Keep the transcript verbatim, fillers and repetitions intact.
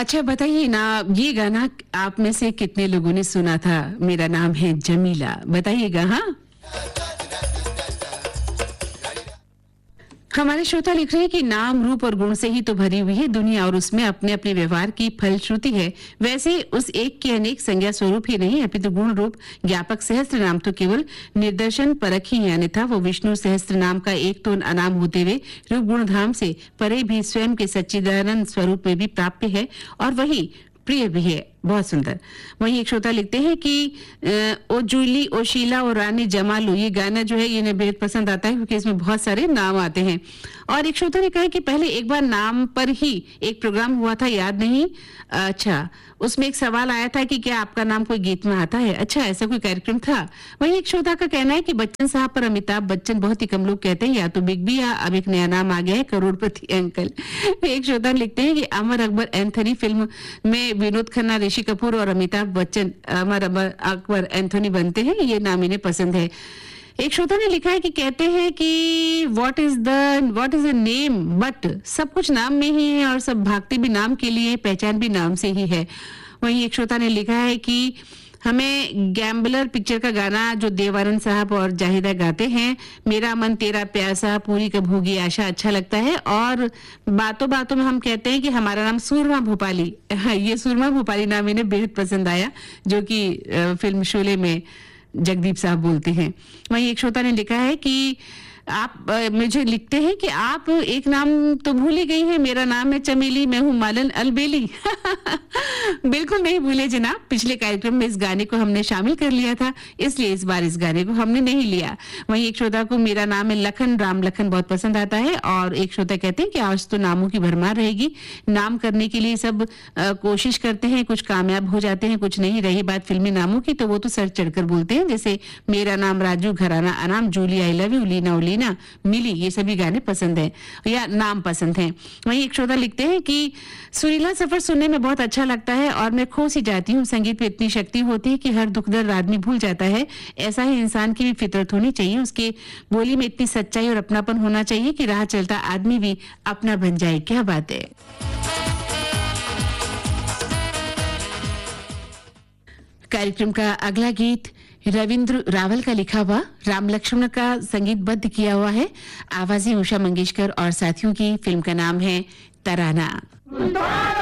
अच्छा बताइए ना, ये गाना आप में से कितने लोगों ने सुना था? मेरा नाम है जमीला, बताइएगा। हाँ, हमारे श्रोता लिख रहे हैं कि नाम रूप और गुण से ही तो भरी हुई है दुनिया और उसमें अपने अपने व्यवहार की फलश्रुति है। वैसे उस एक के अनेक संज्ञा स्वरूप ही नहीं अपितु गुण रूप ज्ञापक सहस्त्र नाम तो केवल निर्दर्शन परख ही है, अन्यथा वो विष्णु सहस्त्र नाम का एक तो अनाम होते हुए रूप गुण धाम से परे भी स्वयं के सच्चिदानंद स्वरूप में भी प्राप्य है और वही प्रिय भी है। बहुत सुंदर। वहीं एक श्रोता लिखते हैं कि ओ जूली, ओ शीला और रानी जमालू, ये गाना जो है ये इन्हें बेहद पसंद आता है क्योंकि इसमें बहुत सारे नाम आते हैं। और एक श्रोता ने कहा कि पहले एक बार नाम पर ही एक प्रोग्राम हुआ था, याद नहीं। अच्छा, उसमें एक सवाल आया था कि क्या आपका नाम कोई गीत में आता है? अच्छा, ऐसा कोई कार्यक्रम था। वहीं एक श्रोता का कहना है कि बच्चन साहब पर अमिताभ बच्चन बहुत ही कम लोग कहते हैं, या तो बिग बी या अब एक नया नाम आ गया है करोड़पति अंकल। एक श्रोता लिखते हैं कि अमर अकबर एंथनी फिल्म में विनोद खन्ना, ऋषि कपूर और अमिताभ बच्चन अमर अकबर एंथोनी बनते हैं, ये नाम इन्हें पसंद है। एक श्रोता ने लिखा है कि कहते हैं कि what is the what is the name, but सब कुछ नाम में ही है और सब भागते भी नाम के लिए, पहचान भी नाम से ही है। वहीं एक श्रोता ने लिखा है कि हमें गैम्बलर पिक्चर का गाना जो देवानंद साहब और जाहिदा गाते हैं, मेरा मन तेरा प्यासा पूरी कब होगी आशा, अच्छा लगता है। और बातों बातों में हम कहते हैं कि हमारा नाम सूरमा भोपाली, हाँ, ये सूरमा भोपाली नाम इन्हें बेहद पसंद आया, जो कि फिल्म शोले में जगदीप साहब बोलते हैं। वहीं एक श्रोता ने लिखा है कि आप आ, मुझे लिखते हैं कि आप एक नाम तो भूल ही गई हैं, मेरा नाम है चमेली, मैं हूँ मालन अलबेली। बिल्कुल नहीं भूले जनाब, पिछले कार्यक्रम में इस गाने को हमने शामिल कर लिया था, इसलिए इस बार इस गाने को हमने नहीं लिया। वहीं एक श्रोता को मेरा नाम है लखन, राम लखन बहुत पसंद आता है। और एक श्रोता कहते हैं कि आज तो नामों की भरमार रहेगी, नाम करने के लिए सब आ, कोशिश करते हैं, कुछ कामयाब हो जाते हैं, कुछ नहीं। रही बात फिल्मी नामों की तो वो तो सर चढ़कर बोलते हैं, जैसे मेरा नाम राजू, घराना अनाम, Jully, I love you, Leena उलीना, मिली, ये सभी गाने पसंद है या नाम पसंद हैं। वहीं एक श्रोता लिखते हैं कि सुरीला सफर सुनने में बहुत अच्छा लगता है और मैं खो सी जाती हूँ, संगीत में इतनी शक्ति होती है कि हर दुख दर्द आदमी भूल जाता है। ऐसा ही इंसान की भी फितरत होनी चाहिए, उसके बोली में इतनी सच्चाई और अपनापन होना चाहिए कि राह चलता आदमी भी अपना बन जाए। क्या बात है। कार्यक्रम का अगला गीत रविंद्र रावल का लिखा हुआ, राम लक्ष्मण का संगीतबद्ध किया हुआ है, आवाजें उषा मंगेशकर और साथियों की। फिल्म का नाम है तराना।